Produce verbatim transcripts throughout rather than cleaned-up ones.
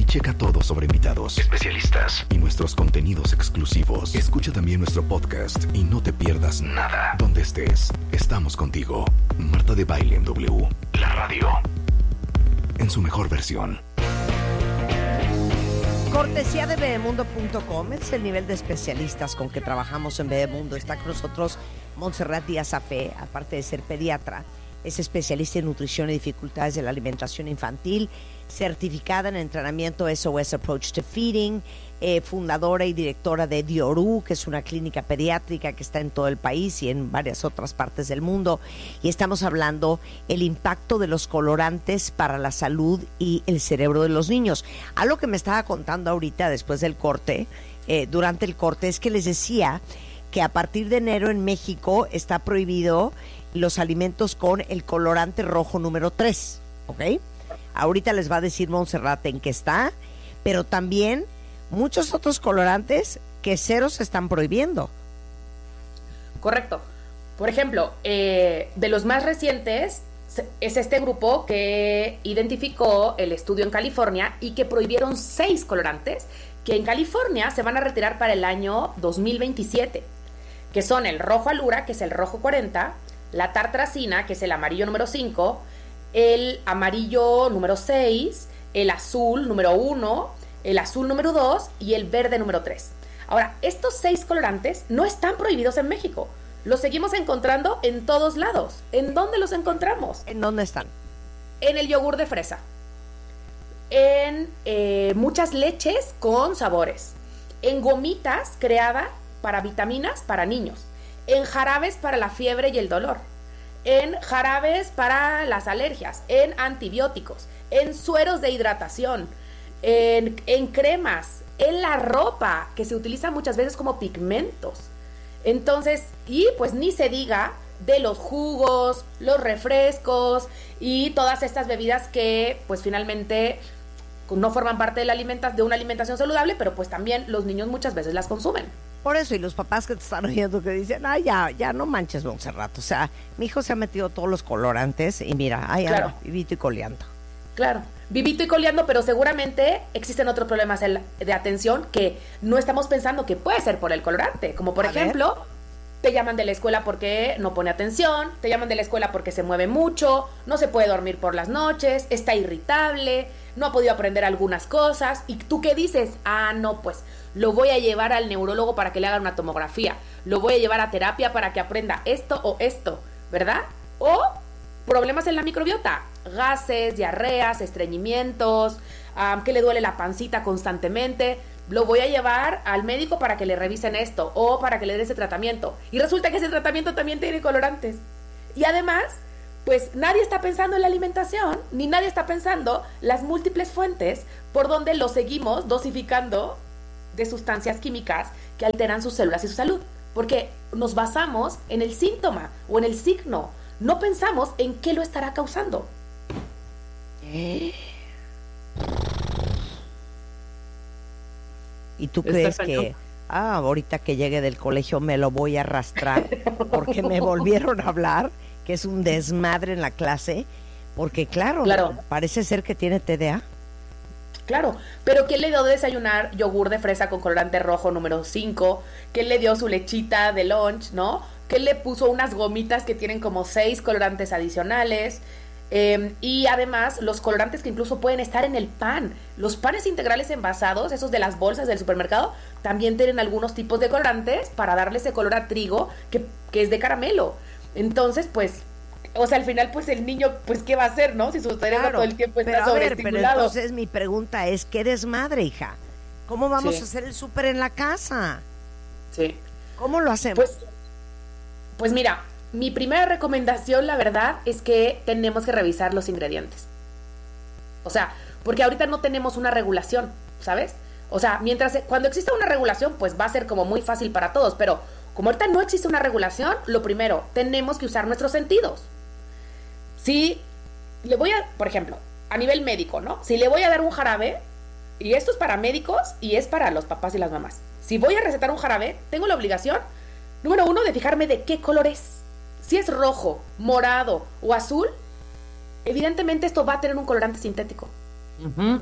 checa todo sobre invitados, especialistas y nuestros contenidos exclusivos. Escucha también nuestro podcast y no te pierdas nada. Donde estés, estamos contigo. Marta de Baile en W, la radio, en su mejor versión. Cortesía de bebemundo punto com, es el nivel de especialistas con que trabajamos en Bebemundo. Está con nosotros Montserrat Díaz Afé, aparte de ser pediatra, es especialista en nutrición y dificultades de la alimentación infantil, certificada en entrenamiento S O S Approach to Feeding, eh, fundadora y directora de Dioru, que es una clínica pediátrica que está en todo el país y en varias otras partes del mundo. Y estamos hablando el impacto de los colorantes para la salud y el cerebro de los niños. Algo que me estaba contando ahorita después del corte, eh, durante el corte, es que les decía que a partir de enero en México está prohibido los alimentos con el colorante rojo número tres, ¿ok? Ahorita les va a decir Montserrat en qué está, pero también muchos otros colorantes que cero se están prohibiendo. Correcto. Por ejemplo, eh, de los más recientes es este grupo que identificó el estudio en California y que prohibieron seis colorantes que en California se van a retirar para el año dos mil veintisiete, que son el rojo alura, que es el rojo cuarenta, la tartrazina, que es el amarillo número cinco, el amarillo número seis, el azul número uno, el azul número dos y el verde número tres. Ahora, estos seis colorantes no están prohibidos en México. Los seguimos encontrando en todos lados. ¿En dónde los encontramos? ¿En dónde están? En el yogur de fresa, en eh, muchas leches con sabores, en gomitas creadas para vitaminas para niños, en jarabes para la fiebre y el dolor, en jarabes para las alergias, en antibióticos, en sueros de hidratación, en, en cremas, en la ropa, que se utiliza muchas veces como pigmentos. Entonces, y pues ni se diga de los jugos, los refrescos y todas estas bebidas que pues finalmente no forman parte de, la alimenta- de una alimentación saludable, pero pues también los niños muchas veces las consumen. Por eso, y los papás que te están oyendo que dicen, ay, ya, ya no manches, Montserrat. O sea, mi hijo se ha metido todos los colorantes y mira, ay, claro. anda, vivito y coleando. Claro, vivito y coleando, pero seguramente existen otros problemas de atención que no estamos pensando que puede ser por el colorante. Como por A ejemplo, ver. te llaman de la escuela porque no pone atención, te llaman de la escuela porque se mueve mucho, no se puede dormir por las noches, está irritable, no ha podido aprender algunas cosas. ¿Y tú qué dices? Ah, no, pues lo voy a llevar al neurólogo para que le haga una tomografía, lo voy a llevar a terapia para que aprenda esto o esto, ¿verdad? O problemas en la microbiota, gases, diarreas, estreñimientos, um, que le duele la pancita constantemente. Lo voy a llevar al médico para que le revisen esto o para que le den ese tratamiento. Y resulta que ese tratamiento también tiene colorantes. Y además, pues nadie está pensando en la alimentación, ni nadie está pensando las múltiples fuentes por donde lo seguimos dosificando de sustancias químicas que alteran sus células y su salud. Porque nos basamos en el síntoma o en el signo. No pensamos en qué lo estará causando. ¿Eh? ¿Y tú crees que, ah, ahorita que llegue del colegio me lo voy a arrastrar porque me volvieron a hablar, que es un desmadre en la clase? Porque claro, claro. ¿no? Parece ser que tiene T D A. Claro, pero ¿quién le dio de desayunar yogur de fresa con colorante rojo número cinco? ¿Quién le dio su lechita de lunch, no? ¿Quién le puso unas gomitas que tienen como seis colorantes adicionales? Eh, y además los colorantes que incluso pueden estar en el pan. Los panes integrales envasados, esos de las bolsas del supermercado, también tienen algunos tipos de colorantes para darle ese color a trigo que, que es de caramelo. Entonces, pues, o sea, al final, pues el niño, pues, ¿qué va a hacer, no? Si su cerebro Claro, todo el tiempo está pero a ver, sobreestimulado. pero entonces mi pregunta es, ¿qué desmadre, hija? ¿Cómo vamos Sí. a hacer el súper en la casa? Sí. ¿Cómo lo hacemos? Pues, pues mira, mi primera recomendación, la verdad, es que tenemos que revisar los ingredientes. O sea, porque ahorita no tenemos una regulación, ¿sabes? O sea, mientras, cuando exista una regulación, pues va a ser como muy fácil para todos, pero como ahorita no existe una regulación, lo primero, tenemos que usar nuestros sentidos. Si le voy a, por ejemplo, a nivel médico, ¿no? Si le voy a dar un jarabe, y esto es para médicos y es para los papás y las mamás. Si voy a recetar un jarabe, tengo la obligación, número uno, de fijarme de qué color es. Si es rojo, morado o azul, evidentemente esto va a tener un colorante sintético. Uh-huh.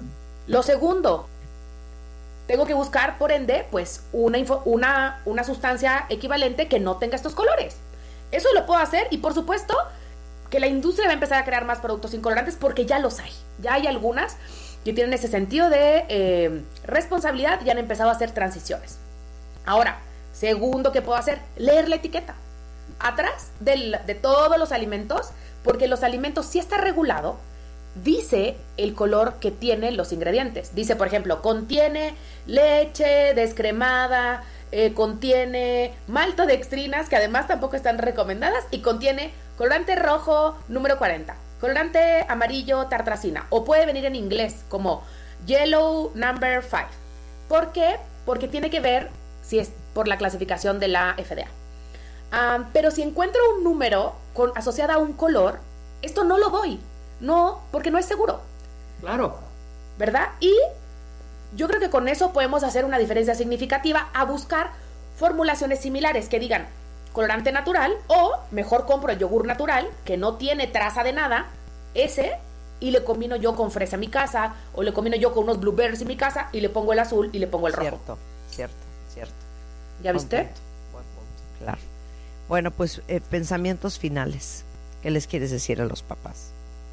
Lo segundo, tengo que buscar, por ende, pues una, info, una, una sustancia equivalente que no tenga estos colores. Eso lo puedo hacer y, por supuesto, que la industria va a empezar a crear más productos sin colorantes porque ya los hay. Ya hay algunas que tienen ese sentido de eh, responsabilidad y han empezado a hacer transiciones. Ahora, segundo que puedo hacer, leer la etiqueta. Atrás del, de todos los alimentos, porque los alimentos sí está regulado, dice el color que tienen los ingredientes. Dice, por ejemplo, contiene leche descremada, eh, contiene maltodextrinas, que además tampoco están recomendadas, y contiene colorante rojo número cuarenta, colorante amarillo tartrazina, o puede venir en inglés como yellow number five. ¿Por qué? Porque tiene que ver si es por la clasificación de la F D A. Um, pero si encuentro un número con, asociado a un color, esto no lo doy. No, porque no es seguro. Claro. ¿Verdad? Y yo creo que con eso podemos hacer una diferencia significativa a buscar formulaciones similares que digan colorante natural, o mejor compro el yogur natural que no tiene traza de nada, ese, y le combino yo con fresa en mi casa, o le combino yo con unos blueberries en mi casa y le pongo el azul y le pongo el rojo. Cierto, cierto, cierto. ¿Ya viste? Buen punto, buen punto, claro. Bueno, pues eh, pensamientos finales. ¿Qué les quieres decir a los papás?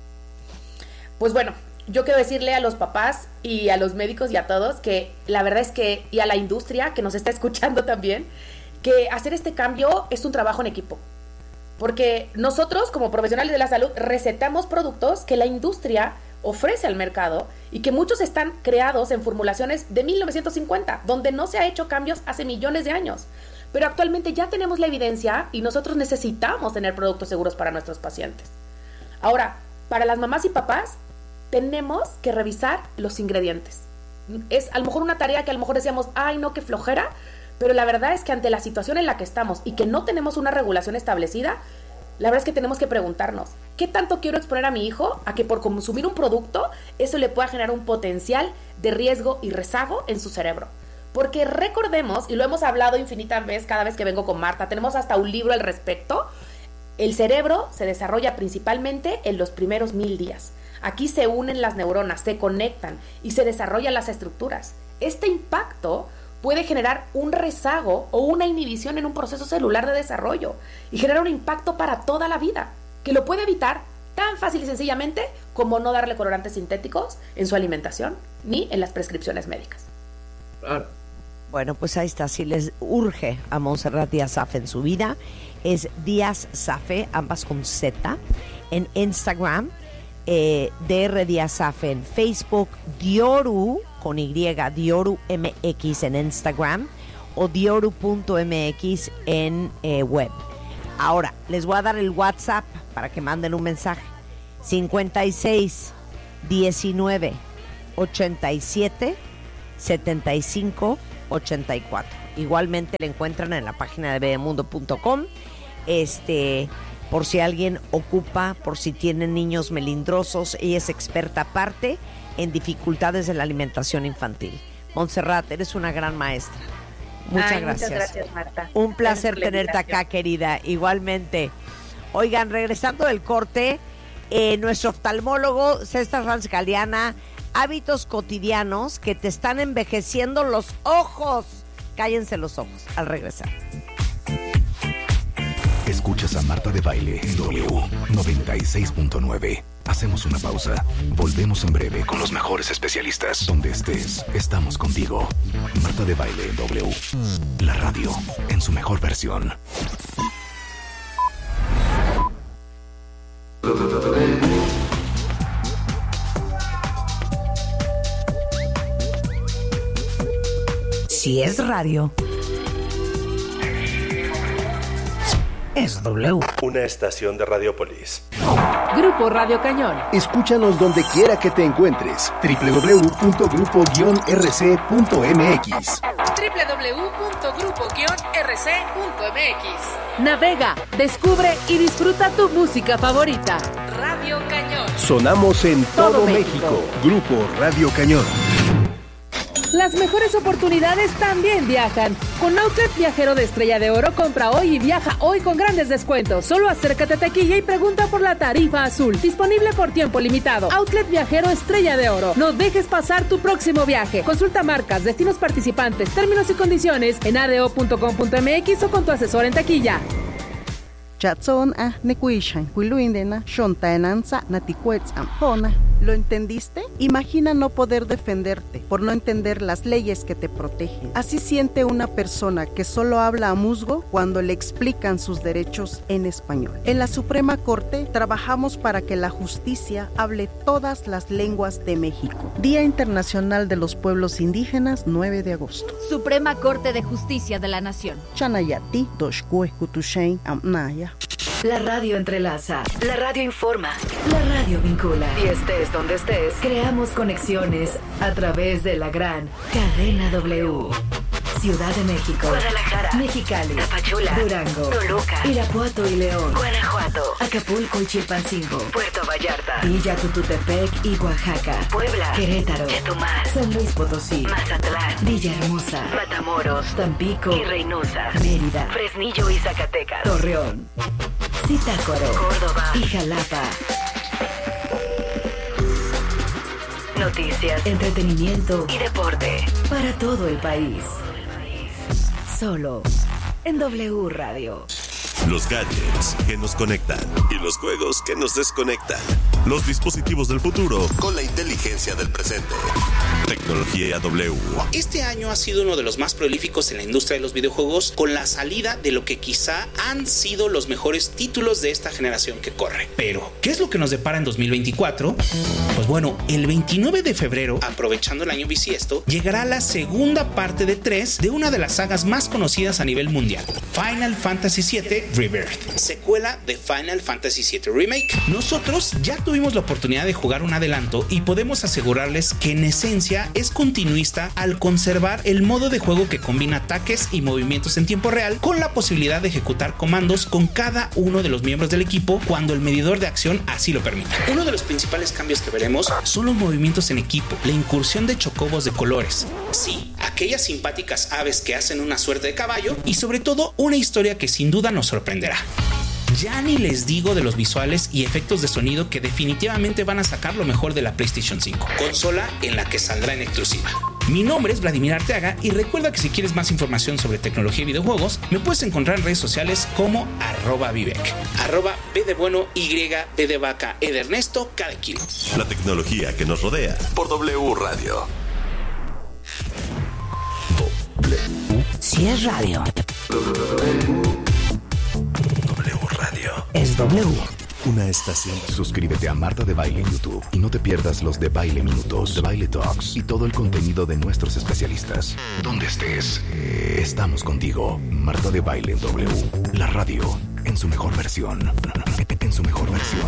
Pues bueno, yo quiero decirle a los papás y a los médicos y a todos que la verdad es que, y a la industria que nos está escuchando también, que hacer este cambio es un trabajo en equipo. Porque nosotros, como profesionales de la salud, recetamos productos que la industria ofrece al mercado y que muchos están creados en formulaciones de mil novecientos cincuenta, donde no se ha hecho cambios hace millones de años. Pero actualmente ya tenemos la evidencia y nosotros necesitamos tener productos seguros para nuestros pacientes. Ahora, para las mamás y papás, tenemos que revisar los ingredientes. Es a lo mejor una tarea que a lo mejor decíamos, ay, no, qué flojera, pero la verdad es que ante la situación en la que estamos y que no tenemos una regulación establecida, la verdad es que tenemos que preguntarnos, ¿qué tanto quiero exponer a mi hijo a que por consumir un producto eso le pueda generar un potencial de riesgo y rezago en su cerebro? Porque recordemos, y lo hemos hablado infinitas veces cada vez que vengo con Marta, tenemos hasta un libro al respecto, el cerebro se desarrolla principalmente en los primeros mil días. Aquí se unen las neuronas, se conectan y se desarrollan las estructuras. Este impacto puede generar un rezago o una inhibición en un proceso celular de desarrollo y generar un impacto para toda la vida, que lo puede evitar tan fácil y sencillamente como no darle colorantes sintéticos en su alimentación ni en las prescripciones médicas. Claro. Bueno, pues ahí está. Si les urge a Montserrat Díaz Zaffe en su vida, es Díaz Zaffe, ambas con Z, en Instagram, eh, D R Díaz Zaffe en Facebook, Dioru con Y, Dioru M X en Instagram o dioru punto m x en eh, web. Ahora, les voy a dar el WhatsApp para que manden un mensaje. cincuenta y seis, diecinueve, ochenta y siete, setenta y cinco, ochenta y cuatro. Igualmente la encuentran en la página de bebemundo punto com. Este, por si alguien ocupa, por si tienen niños melindrosos, ella es experta aparte en dificultades de la alimentación infantil. Montserrat, eres una gran maestra. Muchas Ay, gracias. Muchas gracias, Marta. Un placer Gracias, tenerte gracias. acá, querida. Igualmente. Oigan, regresando del corte, eh, nuestro oftalmólogo César Ranz Galeana, hábitos cotidianos que te están envejeciendo los ojos. Cállense los ojos al regresar. Escuchas a Marta de Baile en W noventa y seis punto nueve. Hacemos una pausa. Volvemos en breve con los mejores especialistas. Donde estés, estamos contigo. Marta de Baile en W. La radio en su mejor versión. Si es radio, es W. Una estación de Radiopolis. Grupo Radio Cañón. Escúchanos donde quiera que te encuentres. doble u doble u doble u punto grupo guion r c punto m x. doble u doble u doble u punto grupo guion r c punto m x. Navega, descubre y disfruta tu música favorita. Radio Cañón. Sonamos en todo, Todo México. México. Grupo Radio Cañón. Las mejores oportunidades también viajan. Con Outlet Viajero de Estrella de Oro, compra hoy y viaja hoy con grandes descuentos. Solo acércate a taquilla y pregunta por la tarifa azul. Disponible por tiempo limitado. Outlet Viajero Estrella de Oro. No dejes pasar tu próximo viaje. Consulta marcas, destinos participantes, términos y condiciones en a d o punto com punto m x o con tu asesor en taquilla. Chatson a nekuishan, kuiluindena, shontaenanza, naticuetzam, hona. ¿Lo entendiste? Imagina no poder defenderte por no entender las leyes que te protegen. Así siente una persona que solo habla a musgo cuando le explican sus derechos en español. En la Suprema Corte trabajamos para que la justicia hable todas las lenguas de México. Día Internacional de los Pueblos Indígenas, nueve de agosto. Suprema Corte de Justicia de la Nación. Chanayati, Doshkue, Kutushain, Amnaya. La radio entrelaza, la radio informa, la radio vincula. Y estés donde estés, creamos conexiones a través de la gran cadena W. Ciudad de México, Guadalajara, Mexicali, Tapachula, Durango, Toluca, Irapuato y León, Guanajuato, Acapulco y Chilpancingo, Puerto Vallarta, Villa Tututepec y Oaxaca, Puebla, Querétaro, Chetumal, San Luis Potosí, Mazatlán, Villahermosa, Matamoros, Tampico y Reynosa, Mérida, Fresnillo y Zacatecas, Torreón, Zitácuaro, Córdoba y Jalapa. Noticias, entretenimiento y deporte para todo el país. Solo en W Radio. Los gadgets que nos conectan y los juegos que nos desconectan. Los dispositivos del futuro con la inteligencia del presente. Tecnología W. Este año ha sido uno de los más prolíficos en la industria de los videojuegos, con la salida de lo que quizá han sido los mejores títulos de esta generación que corre. Pero, ¿qué es lo que nos depara en dos mil veinticuatro? Pues bueno, el veintinueve de febrero, aprovechando el año bisiesto, llegará la segunda parte de tres de una de las sagas más conocidas a nivel mundial, Final Fantasy siete Rebirth, secuela de Final Fantasy siete Remake. Nosotros ya tuvimos la oportunidad de jugar un adelanto y podemos asegurarles que en esencia es continuista al conservar el modo de juego que combina ataques y movimientos en tiempo real con la posibilidad de ejecutar comandos con cada uno de los miembros del equipo cuando el medidor de acción así lo permita. Uno de los principales cambios que veremos son los movimientos en equipo, la incursión de chocobos de colores, sí, aquellas simpáticas aves que hacen una suerte de caballo y sobre todo una historia que sin duda nos sorprenderá. Ya ni les digo de los visuales y efectos de sonido que definitivamente van a sacar lo mejor de la PlayStation cinco, consola en la que saldrá en exclusiva. Mi nombre es Vladimir Arteaga y recuerda que si quieres más información sobre tecnología y videojuegos, me puedes encontrar en redes sociales como arroba Vivek, arroba B de bueno, Y, B de vaca, E de Ernesto, K de kilo. La tecnología que nos rodea por W Radio. Si es radio, W Radio. es W. Una estación. Suscríbete a Marta de Baile en YouTube y no te pierdas los de Baile Minutos, de Baile Talks y todo el contenido de nuestros especialistas. Donde estés, estamos contigo. Marta de Baile en W. La radio en su mejor versión. En su mejor versión.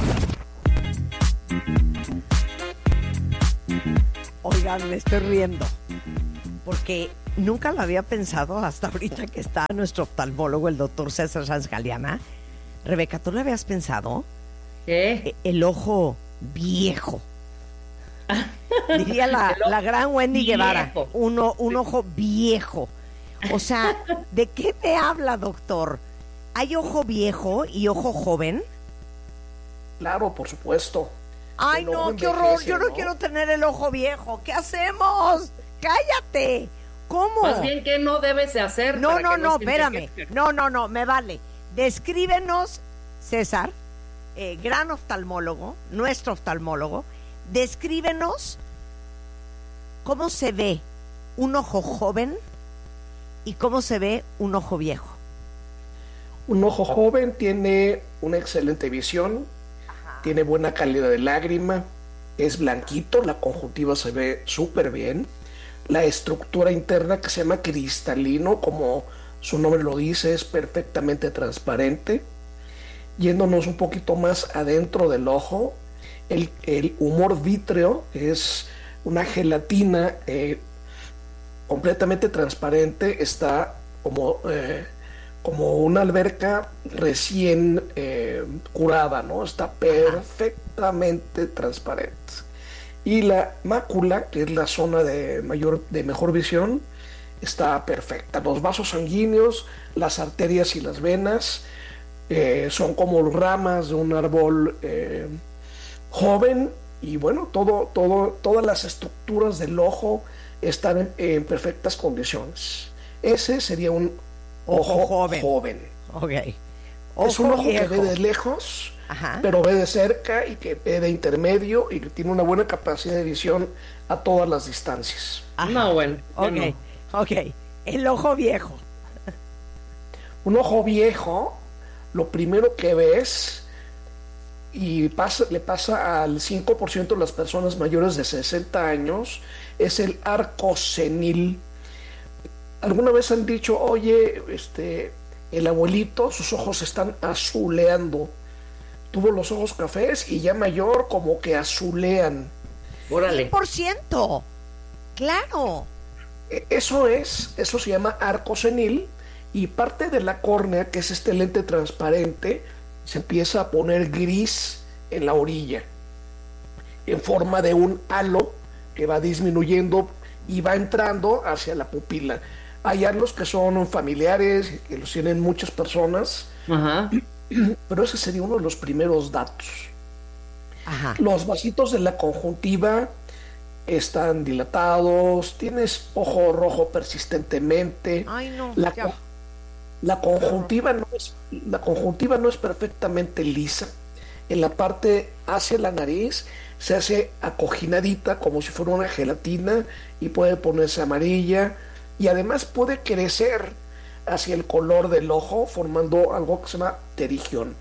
Oigan, me estoy riendo porque nunca lo había pensado hasta ahorita que está nuestro oftalmólogo, el doctor César Sanz Galeana. Rebeca, ¿tú lo habías pensado? ¿Qué? El ojo viejo. Diría la, la gran Wendy viejo. Guevara. Uno, un ojo viejo. O sea, ¿de qué me habla, doctor? ¿Hay ojo viejo y ojo joven? Claro, por supuesto. Ay, no, qué horror. Yo no, no quiero tener el ojo viejo. ¿Qué hacemos? ¡Cállate! ¿Cómo? Más bien, ¿qué no debes de hacer? No, no, no, espérame. No, no, no, me vale. Descríbenos, César, eh, gran oftalmólogo, nuestro oftalmólogo, descríbenos cómo se ve un ojo joven y cómo se ve un ojo viejo. Un ojo joven tiene una excelente visión, ajá, tiene buena calidad de lágrima, es blanquito, la conjuntiva se ve súper bien, la estructura interna que se llama cristalino, como su nombre lo dice, es perfectamente transparente. Yéndonos un poquito más adentro del ojo, el, el humor vítreo, que es una gelatina eh, completamente transparente, está como, eh, como una alberca recién eh, curada, ¿no? Está perfectamente transparente. Y la mácula, que es la zona de, mayor, de mejor visión, está perfecta. Los vasos sanguíneos, las arterias y las venas eh, son como ramas de un árbol eh, joven, y bueno, todo, todo, todas las estructuras del ojo están en, en perfectas condiciones. Ese sería un ojo, ojo joven. joven. Okay. Es un ojo viejo. Que ve de lejos, ajá, pero ve de cerca y que ve de intermedio y que tiene una buena capacidad de visión a todas las distancias. Ajá. No, bueno. Ok, no. ok. El ojo viejo. Un ojo viejo, lo primero que ves, y pasa, le pasa al cinco por ciento de las personas mayores de sesenta años, es el arco senil. ¿Alguna vez han dicho, oye, este, el abuelito, sus ojos están azuleando? Tuvo los ojos cafés y ya mayor como que azulean. ¡Órale! cien por ciento. ¡Claro! Eso es, eso se llama arco senil, y parte de la córnea, que es este lente transparente, se empieza a poner gris en la orilla, en forma de un halo que va disminuyendo y va entrando hacia la pupila. Hay halos que son familiares, que los tienen muchas personas, ajá, pero ese sería uno de los primeros datos. Ajá. Los vasitos de la conjuntiva están dilatados, tienes ojo rojo persistentemente. Ay, no, la, la conjuntiva no es, la conjuntiva no es perfectamente lisa. En la parte hacia la nariz se hace acojinadita como si fuera una gelatina y puede ponerse amarilla, y además puede crecer hacia el color del ojo formando algo que se llama pterigión.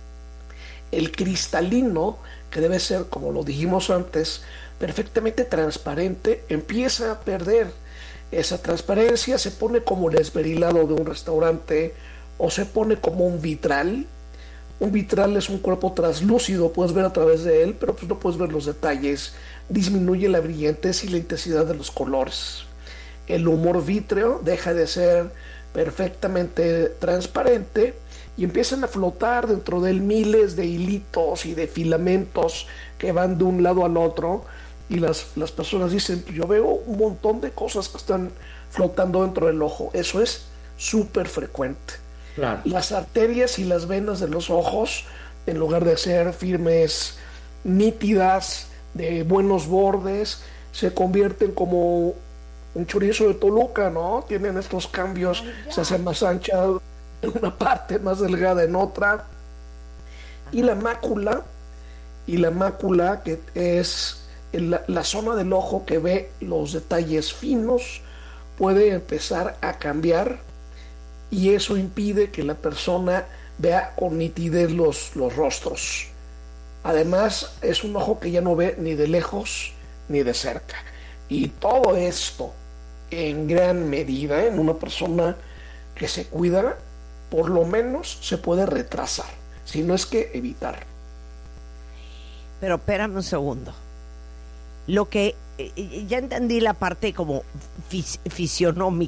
El cristalino, que debe ser, como lo dijimos antes, perfectamente transparente, empieza a perder esa transparencia, se pone como el esmerilado de un restaurante o se pone como un vitral. Un vitral es un cuerpo translúcido, puedes ver a través de él, pero pues no puedes ver los detalles, disminuye la brillantez y la intensidad de los colores. El humor vítreo deja de ser perfectamente transparente y empiezan a flotar dentro de él miles de hilitos y de filamentos que van de un lado al otro, y las, las personas dicen, yo veo un montón de cosas que están flotando dentro del ojo. Eso es súper frecuente. Claro. Las arterias y las venas de los ojos, en lugar de ser firmes, nítidas, de buenos bordes, se convierten como un chorizo de Toluca, ¿no? Tienen estos cambios, oh, se hacen más ancha en una parte, más delgada en otra. Y la mácula, y la mácula que es la, la zona del ojo que ve los detalles finos, puede empezar a cambiar, y eso impide que la persona vea con nitidez los, los rostros. Además, es un ojo que ya no ve ni de lejos ni de cerca. Y todo esto, en gran medida, en una persona que se cuida, por lo menos se puede retrasar, si no es que evitar. Pero espérame un segundo. Lo que eh, ya entendí la parte como fis- fisionómica.